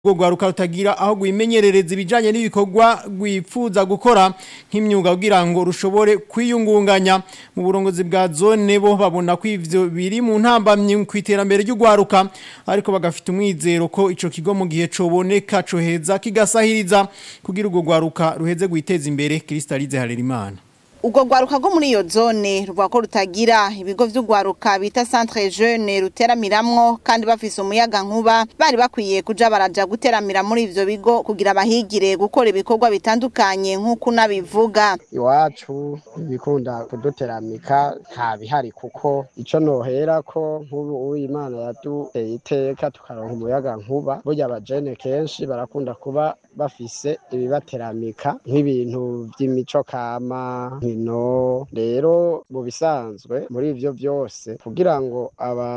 Rwaruka rutagira aho gwimenyerereza ibijanye n'ibikorwa gwipfuza gukora nk'imyuga kugira ngo rushobore kwiyungunganya mu burongozi bwa zone bo babona ko ivyo biri mu ntambamye kwiterambere ry'ugwaruka ariko bagafite umwizero ko ico kigo mu gihe coboneka coheza kigasahiriza kugira urwo gwaruka ruheze gwiteza imbere. Kristalize Harerimana. Ugo gwaruka go muri iyo zone rwako rutagira ibigo vy'ugwaruka bita Centre Jeune ruteramiramwo kandi bafise umuyaga nkuba bari bakwiye kuja baraja guteramira muri ivyo bigo kugira bahigire gukora ibikorwa bitandukanye nk'uko nabivuga. Iwacu bikunda kuduteramika nta bihari kuko ico nohera ko nk'ubu Imana yaduteye iteka tukaronka umuyaga nkuba burya abajene kenshi barakunda kuba bafise ibibateramika nk'ibintu vy'imico kama no rero mu bisanzwe muri ivyo byose kugira ngo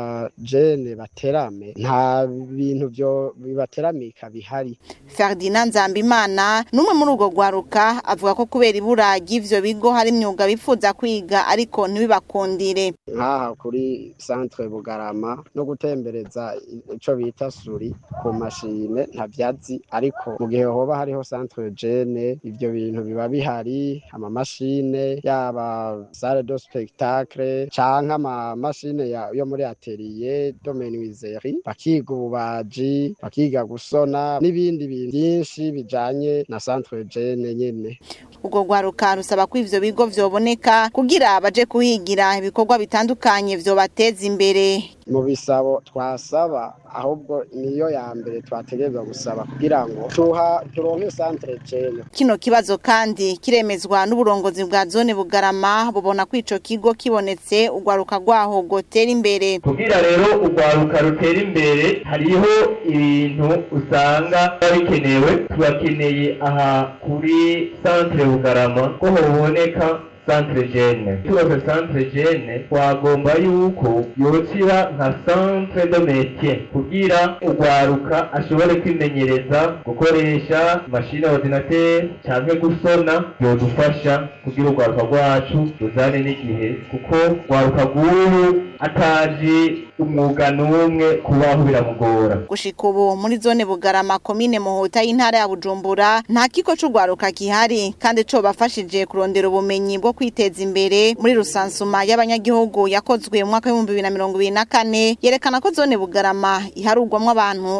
abajene baterame nta bintu byo bibateramika bihari. Ferdinand Nzambimana numwe muri ugo gwaruka avuga ko kubera ibura ry'ivyo bigo hari imyuga bifuza kwiga ariko ntibibakundire. Nkaha kuri Centre Bugarama no gutembereza ico bita suri ku mashine ntavyazi ariko mu gihe hoba hariho Centre Jeune ivyo bintu biba bihari ama mashine yaba salle de spectacle canke ama machine yo muri atelier de menuiserie bakiga ububaji bakiga gusona n'ibindi bintu byinshi bijanye na Centre Jeune nyene. Ugo gwaruka rusaba ko ivyo bigo vyoboneka kugira baje kuhigira ibikorwa bitandukanye vyo bateza imbere. Mu bisabo twasaba ahubwo niyo ya mbere twategerezwa gusaba kugira ngo turonke Centre Jeune. Kino kibazo kandi kiremezwa n'uburongozi bwa zone Bugarama bubona ko ico kigo kibonetse ugwaruka gwaho gotera imbere. Kugira rero ugwaruka rutera imbere hariho ibintu usanga bikenewe twakeneye aha kuri Centre Bugarama ko hoboneka Centre Jeune. Tubaze Centre Jeune twagomba yuko yocira nka Centre de métier kugira ugwaruka ashobore kwimenyereza gukoresha machine ordinateur canke gusona yodufasha kugira ugwaruka rwacu ruzane n'igihe kuko ugwaruka guru ataji umwuga n'umwe kubaho biramugora. Gushika ubu muri zone Bugarama komine Muhuta y'intara ya Bujumbura nta kigo c'ugwaruka gihari kandi co bafashije kurondera ubumenyi bwo kwiteza imbere muri rusansuma y'abanyagihugu yakozwe mu mwaka wa 2024 yerekana ko zone Bugarama iharugwamwo abantu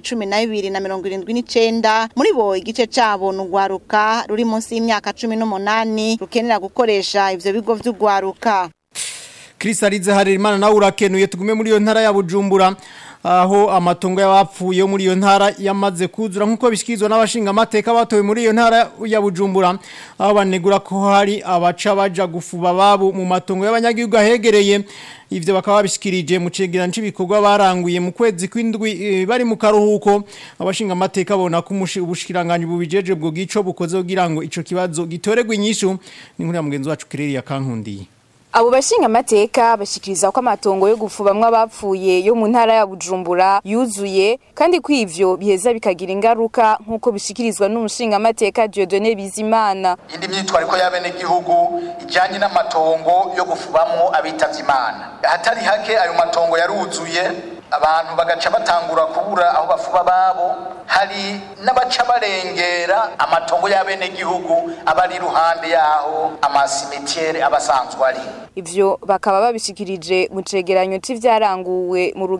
12,279 muri bo igice cabo n'ugwaruka ruri munsi y'imyaka 18 rukenera gukoresha ivyo bigo vy'ugwaruka. Kristalize Harerimana nawe urakenuye tugume muri iyo ntara ya Bujumbura aho amatongo y'abapfuye muri iyo ntara yamaze kuzura nkuko bishikizwa n'abashinga amateka batowe muri iyo ntara ya Bujumbura aho banegura ko hari abaca baja gufuba babo mu matongo y'abanyagihugu ahegereye ivyo bakaba bishikirije mu cegeranyo c'ibikorwa baranguye mu kwezi kw'indwi bari mu karuhuko abashinga amateka bona ko ubushikiranganje bubijeje bwo gico bukoze kugira ngo ico kibazo gitoregwe inyishu ni nkuru ya mugenzi wacu Kireri Kankundiye. Abo bashinga amateka bashikiriza ko amatongo yo gufubamwe abapfuye yo mu ntara ya Bujumbura yuzuye kandi kw'ivyo biheza bikagira ingaruka nkuko bishikirizwa n'umushinga amateka Dieudonné Bizimana. Indi myitwariko y'abene gihugu ijanye n'amatongo yo gufubamwo abitavye Imana. Hatari hake ayo matongo yaruzuye abantu bagaca batangura kubura aho bafuba babo hari n'abaca barengera amatongo y'abene gihugu abari ruhande yaho amasimetiere abasanzwe ari. Ivyo bakaba babishikirije mu cegeranyo c'ivyaranguwe mu